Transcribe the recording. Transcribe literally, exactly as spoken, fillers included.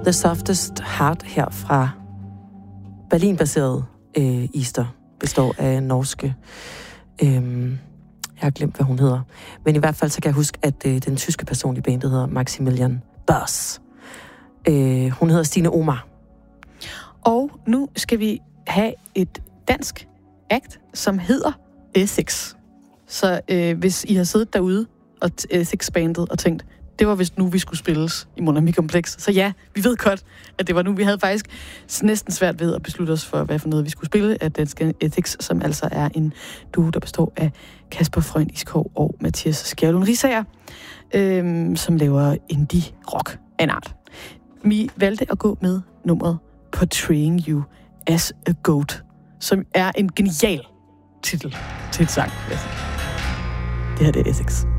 The Softest Heart her fra Berlin-baseret øh, Easter. Består af norske... Øh, jeg har glemt, hvad hun hedder. Men i hvert fald så kan jeg huske, at øh, den tyske person i bandet hedder Maximilian Boss. Øh, hun hedder Stine Omar. Og nu skal vi have et dansk act, som hedder Essex. Så øh, hvis I har siddet derude og Essex-bandet og tænkt, det var vist nu, vi skulle spilles i Monarmi Kompleks. Så ja, vi ved godt, at det var nu. Vi havde faktisk næsten svært ved at beslutte os for, hvad for noget vi skulle spille af danske Essex, som altså er en duo, der består af Kasper Freund Iskov og Mathias Skjærlund Risager, øh, som laver indie-rock af en art. Vi valgte at gå med nummeret Portraying You as a Goat, som er en genial titel til et sang. Det her det er Essex.